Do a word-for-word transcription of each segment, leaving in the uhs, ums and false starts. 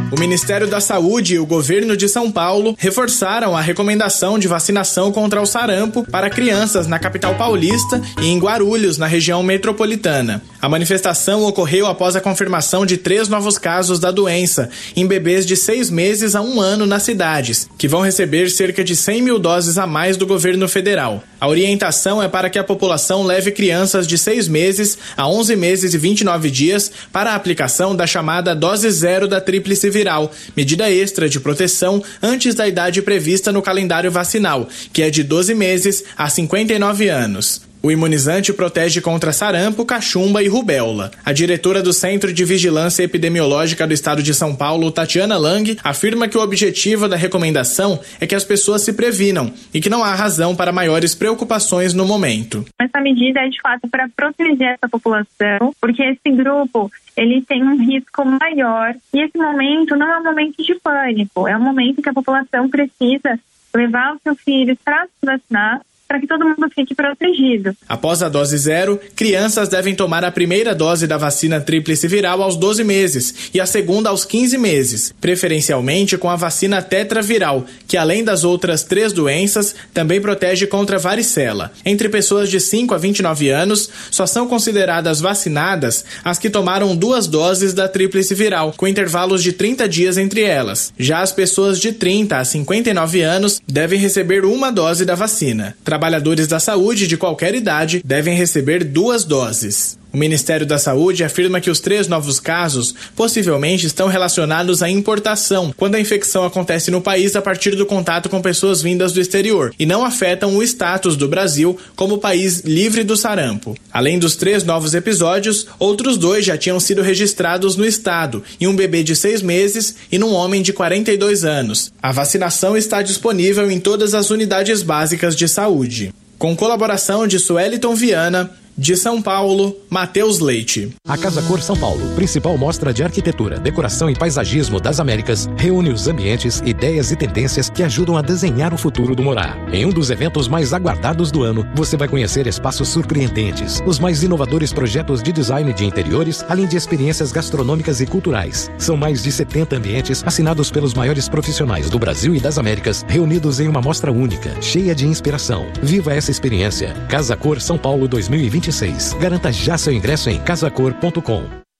O Ministério da Saúde e o governo de São Paulo reforçaram a recomendação de vacinação contra o sarampo para crianças na capital paulista e em Guarulhos, na região metropolitana. A manifestação ocorreu após a confirmação de três novos casos da doença em bebês de seis meses a um ano nas cidades, que vão receber cerca de cem mil doses a mais do governo federal. A orientação é para que a população leve crianças de seis meses a onze meses e vinte e nove dias para a aplicação da chamada dose zero da tríplice viral, medida extra de proteção antes da idade prevista no calendário vacinal, que é de doze meses a cinquenta e nove anos. O imunizante protege contra sarampo, cachumba e rubéola. A diretora do Centro de Vigilância Epidemiológica do Estado de São Paulo, Tatiana Lang, afirma que o objetivo da recomendação é que as pessoas se previnam e que não há razão para maiores preocupações no momento. Essa medida é de fato para proteger essa população, porque esse grupo ele tem um risco maior e esse momento não é um momento de pânico, é um momento que a população precisa levar os seus filhos para se vacinar, para que todo mundo fique protegido. Após a dose zero, crianças devem tomar a primeira dose da vacina tríplice viral aos doze meses e a segunda aos quinze meses, preferencialmente com a vacina tetraviral, que além das outras três doenças, também protege contra varicela. Entre pessoas de cinco a vinte e nove anos, só são consideradas vacinadas as que tomaram duas doses da tríplice viral, com intervalos de trinta dias entre elas. Já as pessoas de trinta a cinquenta e nove anos devem receber uma dose da vacina. Trabalhadores da saúde de qualquer idade devem receber duas doses. O Ministério da Saúde afirma que os três novos casos possivelmente estão relacionados à importação, quando a infecção acontece no país a partir do contato com pessoas vindas do exterior, e não afetam o status do Brasil como país livre do sarampo. Além dos três novos episódios, outros dois já tinham sido registrados no estado, em um bebê de seis meses e num homem de quarenta e dois anos. A vacinação está disponível em todas as unidades básicas de saúde. Com colaboração de Sueliton Viana, de São Paulo, Matheus Leite. A Casa Cor São Paulo, principal mostra de arquitetura, decoração e paisagismo das Américas, reúne os ambientes, ideias e tendências que ajudam a desenhar o futuro do morar. Em um dos eventos mais aguardados do ano, você vai conhecer espaços surpreendentes, os mais inovadores projetos de design de interiores, além de experiências gastronômicas e culturais. São mais de setenta ambientes assinados pelos maiores profissionais do Brasil e das Américas, reunidos em uma mostra única, cheia de inspiração. Viva essa experiência. Casa Cor São Paulo dois mil e vinte e seis. Garanta já seu ingresso em casacor ponto com.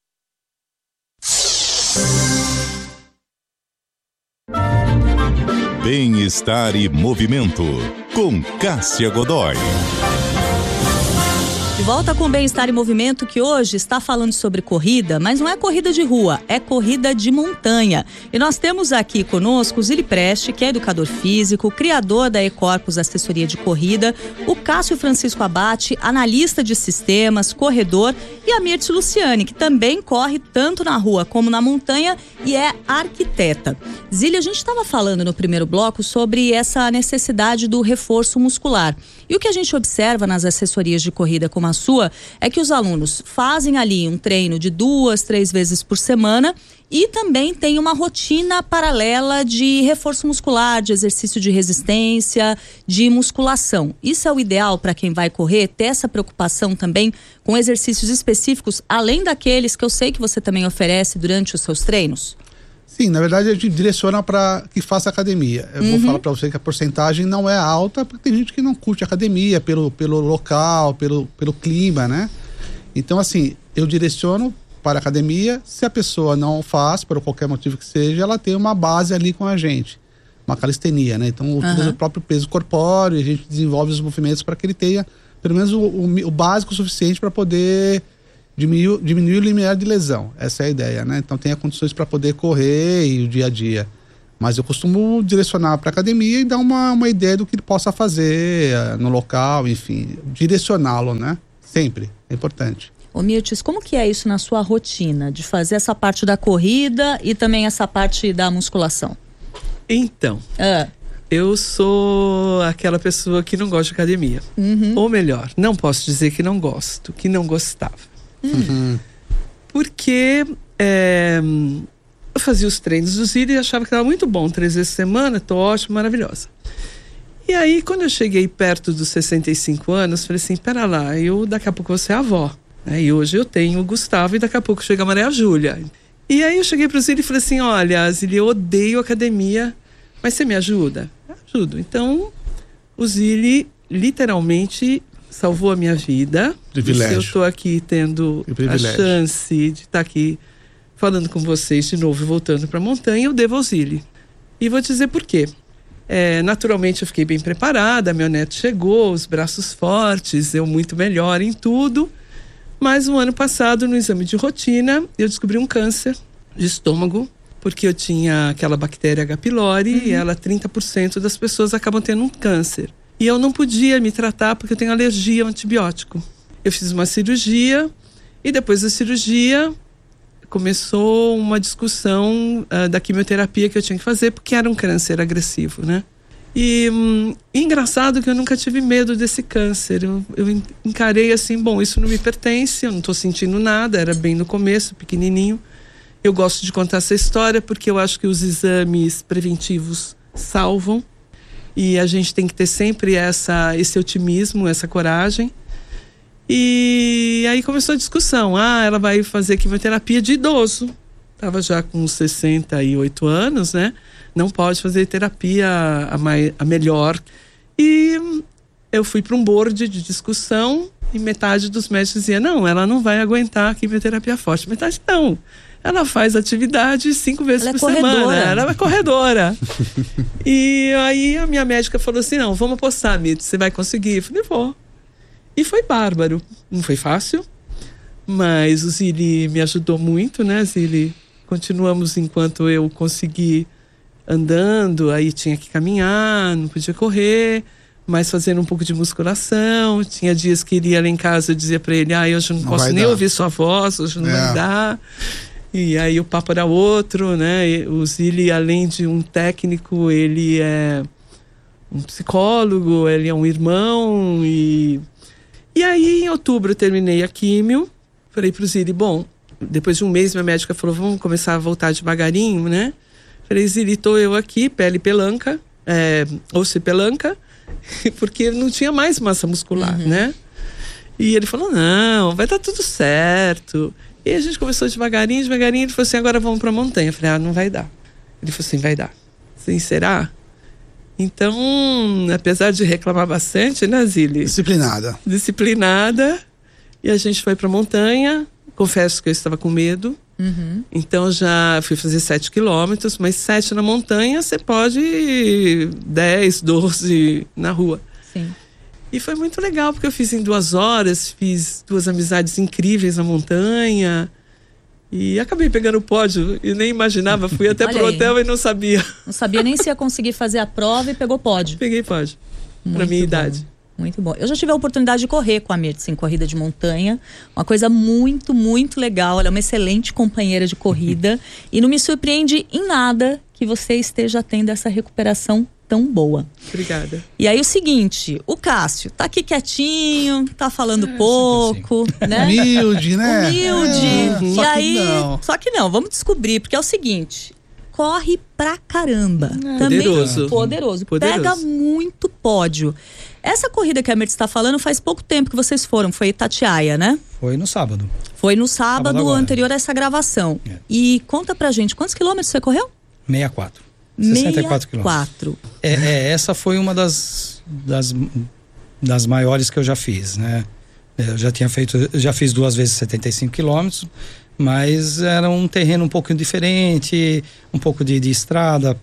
Bem-estar e movimento com Cássia Godoy. De volta com Bem-Estar e Movimento, que hoje está falando sobre corrida, mas não é corrida de rua, é corrida de montanha. E nós temos aqui conosco o Zili Preste, que é educador físico, criador da E-Corpus Assessoria de Corrida, o Cássio Francisco Abate, analista de sistemas, corredor, e a Mirtz Luciane, que também corre tanto na rua como na montanha e é arquiteta. Zili, a gente estava falando no primeiro bloco sobre essa necessidade do reforço muscular. E o que a gente observa nas assessorias de corrida como a sua é que os alunos fazem ali um treino de duas, três vezes por semana e também tem uma rotina paralela de reforço muscular, de exercício de resistência, de musculação. Isso é o ideal para quem vai correr, ter essa preocupação também com exercícios específicos, além daqueles que eu sei que você também oferece durante os seus treinos? Sim, na verdade a gente direciona para que faça academia. Eu uhum. vou falar para você que a porcentagem não é alta, porque tem gente que não curte academia pelo, pelo local, pelo, pelo clima, né? Então, assim, eu direciono para a academia. Se a pessoa não faz, por qualquer motivo que seja, ela tem uma base ali com a gente, uma calistenia, né? Então, utiliza uhum. o próprio peso corpóreo e a gente desenvolve os movimentos para que ele tenha pelo menos o, o, o básico suficiente para poder Diminuir, diminuir o limiar de lesão, essa é a ideia, né? Então tenha condições para poder correr e o dia a dia. Mas eu costumo direcionar para a academia e dar uma, uma ideia do que ele possa fazer uh, no local, enfim, direcioná-lo, né? Sempre, é importante. Ô Mirtz, como que é isso na sua rotina, de fazer essa parte da corrida e também essa parte da musculação? Então, ah. eu sou aquela pessoa que não gosta de academia. Uhum. Ou melhor, não posso dizer que não gosto, que não gostava. Uhum. Porque é, eu fazia os treinos do Zili e achava que estava muito bom, três vezes por semana, tô ótimo, maravilhosa. E aí, quando eu cheguei perto dos sessenta e cinco anos, falei assim, pera lá, eu daqui a pouco vou ser avó, né? E hoje eu tenho o Gustavo e daqui a pouco chega a Maria Júlia. E aí eu cheguei pro Zílio e falei assim, olha, Zílio, eu odeio academia, mas você me ajuda? Eu ajudo. Então, o Zílio literalmente salvou a minha vida. Privilégio. Eu estou aqui tendo a chance de estar aqui falando com vocês de novo e voltando para a montanha, eu devo ao Zílio. E vou dizer por quê. É, naturalmente eu fiquei bem preparada, meu neto chegou, os braços fortes, eu muito melhor em tudo. Mas no ano passado, no exame de rotina, eu descobri um câncer de estômago, porque eu tinha aquela bactéria H. pylori, uhum. e ela, trinta por cento das pessoas acabam tendo um câncer. E eu não podia me tratar porque eu tenho alergia ao antibiótico. Eu fiz uma cirurgia e depois da cirurgia começou uma discussão uh, da quimioterapia que eu tinha que fazer, porque era um câncer agressivo, né? E hum, engraçado que eu nunca tive medo desse câncer. Eu, eu encarei assim, bom, isso não me pertence, eu não estou sentindo nada, era bem no começo, pequenininho. Eu gosto de contar essa história porque eu acho que os exames preventivos salvam. E a gente tem que ter sempre essa, esse otimismo, essa coragem. E aí começou a discussão. Ah, ela vai fazer quimioterapia de idoso. Estava já com sessenta e oito anos, né? Não pode fazer terapia a, mai, a melhor. E eu fui para um board de discussão e metade dos médicos dizia, não, ela não vai aguentar a quimioterapia forte. Metade não. Ela faz atividade cinco vezes ela por é semana. Corredora. Ela é corredora. E aí a minha médica falou assim, não, vamos apostar, Mito, você vai conseguir? Eu falei, vou. E foi bárbaro. Não foi fácil, mas o Zílio me ajudou muito, né, Zílio? Continuamos enquanto eu consegui andando, aí tinha que caminhar, não podia correr, mas fazendo um pouco de musculação. Tinha dias que ele ia lá em casa e dizia pra ele, ah, hoje eu não, não posso nem dar. ouvir sua voz, hoje não é. vai dar. E aí o papo era outro, né? O Zílio, além de um técnico, ele é um psicólogo, ele é um irmão. E, e aí em outubro eu terminei a químio. Falei pro Zílio, bom, depois de um mês minha médica falou, vamos começar a voltar devagarinho, né? Falei, Zílio, tô eu aqui, pele pelanca, é, osso e pelanca, porque não tinha mais massa muscular, uhum. né? E ele falou, não, vai dar tudo certo. E a gente começou devagarinho, devagarinho, ele falou assim, agora vamos pra montanha. Eu falei, ah, não vai dar. Ele falou assim, vai dar. Sim, será? Então, apesar de reclamar bastante, né, Zílio? Disciplinada. Disciplinada. E a gente foi pra montanha. Confesso que eu estava com medo. Uhum. Então já fui fazer sete quilômetros, mas sete na montanha você pode ir dez, doze na rua. Sim. E foi muito legal, porque eu fiz em duas horas, fiz duas amizades incríveis na montanha e acabei pegando o pódio e nem imaginava, fui até pro aí. hotel e não sabia. Não sabia nem se ia conseguir fazer a prova e pegou pódio. Peguei pódio, muito pra minha bom. idade. Muito bom. Eu já tive a oportunidade de correr com a Mirtz em corrida de montanha. Uma coisa muito, muito legal. Ela é uma excelente companheira de corrida. E não me surpreende em nada que você esteja tendo essa recuperação tão boa. Obrigada. E aí o seguinte, o Cássio tá aqui quietinho, tá falando é, pouco, assim. né? Humilde, né? Humilde. É, e só aí, que não. Só que não, vamos descobrir, porque é o seguinte... Corre pra caramba. É, Também poderoso. poderoso. Poderoso. Pega muito pódio. Essa corrida que a Mirtz está falando faz pouco tempo que vocês foram. Foi Itatiaia, né? Foi no sábado. Foi no sábado, sábado anterior a essa gravação. É. E conta pra gente, quantos quilômetros você correu? sessenta e quatro. sessenta e quatro quilômetros. É, é, essa foi uma das, das, das maiores que eu já fiz, né? Eu já tinha feito, já fiz duas vezes setenta e cinco quilômetros. Mas era um terreno um pouco diferente, um pouco de, de estrada,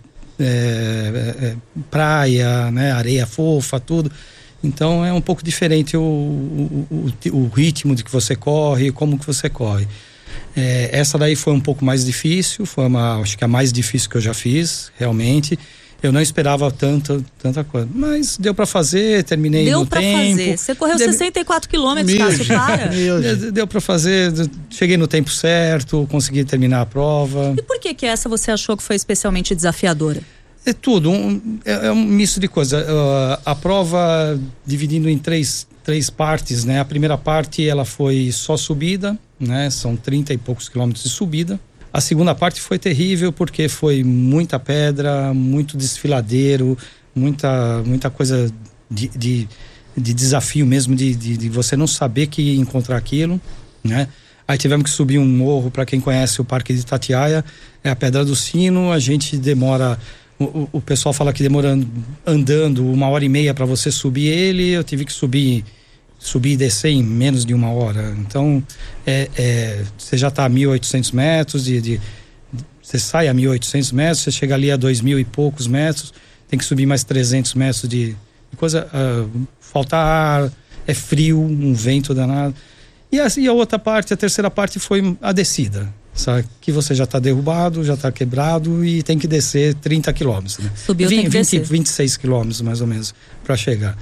é, é, praia, né, areia fofa, tudo. Então é um pouco diferente o, o, o, o ritmo de que você corre, como que você corre. É, essa daí foi um pouco mais difícil, foi uma, acho que a mais difícil que eu já fiz, realmente. Eu não esperava tanta, tanta coisa, mas deu pra fazer, terminei deu no pra tempo. Fazer. Você correu deu... sessenta e quatro quilômetros, Cássio, para? Deu, deu pra fazer, cheguei no tempo certo, consegui terminar a prova. E por que que essa você achou que foi especialmente desafiadora? É tudo, um, é, é um misto de coisa. Uh, a prova dividindo em três, três partes, né? A primeira parte ela foi só subida, né? São trinta e poucos quilômetros de subida. A segunda parte foi terrível porque foi muita pedra, muito desfiladeiro, muita, muita coisa de, de, de desafio mesmo, de, de, de você não saber que ia encontrar aquilo, né? Aí tivemos que subir um morro, para quem conhece o Parque de Itatiaia, é a Pedra do Sino. A gente demora, o, o pessoal fala que demora andando uma hora e meia para você subir ele. Eu tive que subir, subir e descer em menos de uma hora. Então, é, é, você já está a mil e oitocentos metros, de, de, você sai a mil e oitocentos metros, você chega ali a dois mil e poucos metros, tem que subir mais trezentos metros de, de coisa, uh, falta ar, é frio, um vento danado. E a, e a outra parte, a terceira parte foi a descida, sabe? Que você já está derrubado, já está quebrado e tem que descer trinta quilômetros, né? Subiu, tem que descer. vinte e seis quilômetros mais ou menos para chegar.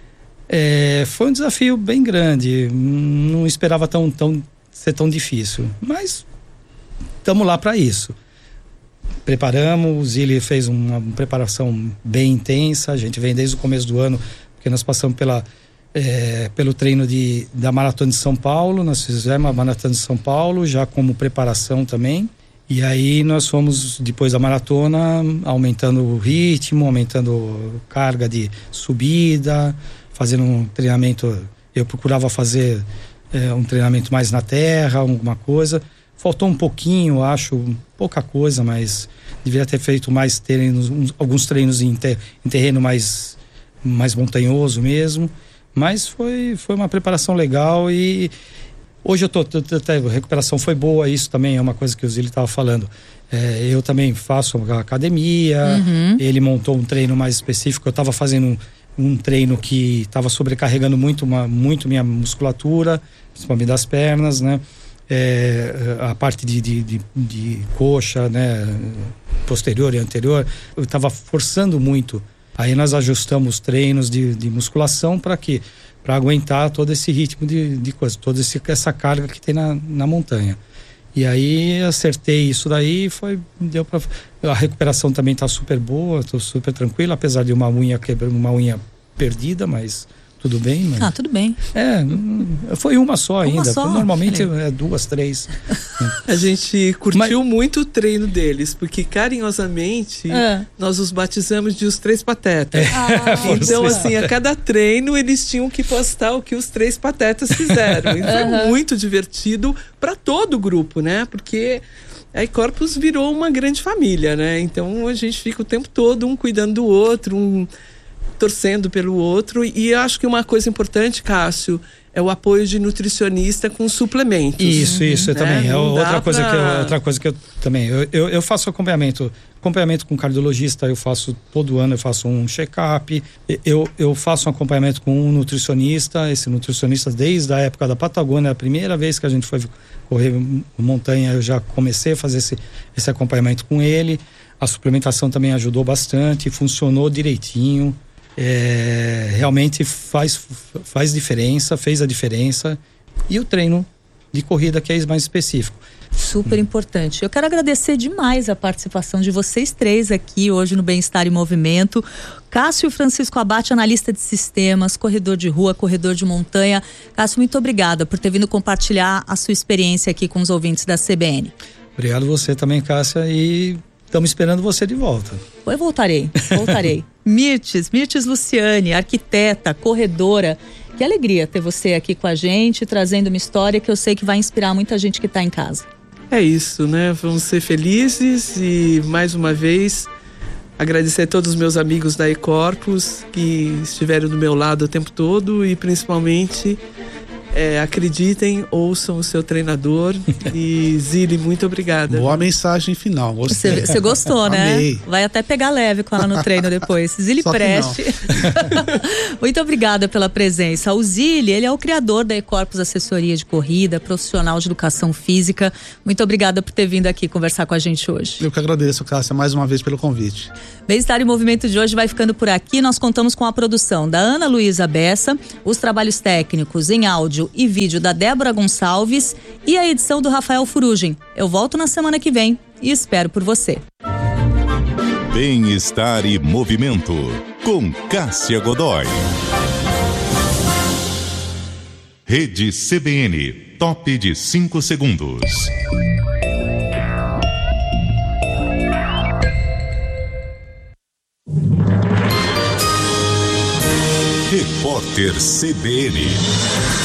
É, foi um desafio bem grande, não esperava tão, tão, ser tão difícil, mas estamos lá para isso. Preparamos, o Zili fez uma, uma preparação bem intensa, a gente vem desde o começo do ano, porque nós passamos pela... É, pelo treino de, da Maratona de São Paulo, nós fizemos a Maratona de São Paulo já como preparação também, e aí nós fomos depois da maratona aumentando o ritmo, aumentando carga de subida, fazendo um treinamento, eu procurava fazer é, um treinamento mais na terra, alguma coisa, faltou um pouquinho, acho, pouca coisa, mas deveria ter feito mais treinos, uns, alguns treinos em, ter, em terreno mais, mais montanhoso mesmo. Mas foi, foi uma preparação legal e hoje eu tô, até a recuperação foi boa, isso também é uma coisa que o Zili estava falando. É, eu também faço academia, uhum. Ele montou um treino mais específico, eu estava fazendo um, um treino que estava sobrecarregando muito, uma, muito minha musculatura, principalmente das pernas, né? É, a parte de, de, de, de coxa, né? Posterior e anterior, eu estava forçando muito. Aí nós ajustamos treinos de, de musculação para quê? Para aguentar todo esse ritmo de, de coisa, toda esse, essa carga que tem na, na montanha. E aí acertei isso daí, foi, deu para a recuperação também está super boa, estou super tranquilo, apesar de uma unha quebrar, uma unha perdida, mas tudo bem. Mas... Ah, tudo bem. É, foi uma só uma ainda. Só? Normalmente é duas, três. A gente curtiu mas... muito o treino deles, porque carinhosamente é. nós os batizamos de os três patetas. Ah, então, assim, a cada treino eles tinham que postar o que os três patetas fizeram. E foi uhum. muito divertido para todo o grupo, né? Porque a eCorpus virou uma grande família, né? Então a gente fica o tempo todo um cuidando do outro, um torcendo pelo outro, e eu acho que uma coisa importante, Cássio, é o apoio de nutricionista com suplementos. Isso, isso, né? também. É outra coisa, pra... que eu, outra coisa que eu também, eu, eu, eu faço acompanhamento, acompanhamento com cardiologista, eu faço todo ano, eu faço um check-up, eu, eu faço um acompanhamento com um nutricionista, esse nutricionista desde a época da Patagônia, a primeira vez que a gente foi correr montanha, eu já comecei a fazer esse, esse acompanhamento com ele, a suplementação também ajudou bastante, funcionou direitinho. É, realmente faz, faz diferença, fez a diferença, e o treino de corrida que é mais específico. Super importante. Eu quero agradecer demais a participação de vocês três aqui hoje no Bem-Estar em Movimento. Cássio Francisco Abate, analista de sistemas, corredor de rua, corredor de montanha. Cássio, muito obrigada por ter vindo compartilhar a sua experiência aqui com os ouvintes da C B N. Obrigado você também, Cássia, e estamos esperando você de volta. Eu voltarei, voltarei. Mirtes, Mirtes Luciane, arquiteta, corredora. Que alegria ter você aqui com a gente, trazendo uma história que eu sei que vai inspirar muita gente que está em casa. É isso, né? Vamos ser felizes e, mais uma vez, agradecer a todos os meus amigos da eCorpus que estiveram do meu lado o tempo todo e, principalmente, É, acreditem, ouçam o seu treinador. E Zili, muito obrigada. Boa mensagem final. Você gostou, né? Amei. Vai até pegar leve com ela no treino depois. Zili Preste. Muito obrigada pela presença. O Zili, ele é o criador da eCorpus Assessoria de Corrida, profissional de educação física. Muito obrigada por ter vindo aqui conversar com a gente hoje. Eu que agradeço, Cássia, mais uma vez pelo convite. Bem-Estar em Movimento de hoje vai ficando por aqui. Nós contamos com a produção da Ana Luísa Bessa, os trabalhos técnicos em áudio e vídeo da Débora Gonçalves e a edição do Rafael Furugem. Eu volto na semana que vem e espero por você. Bem-Estar e Movimento, com Cássia Godoy. Rede C B N, top de cinco segundos. Repórter C B N.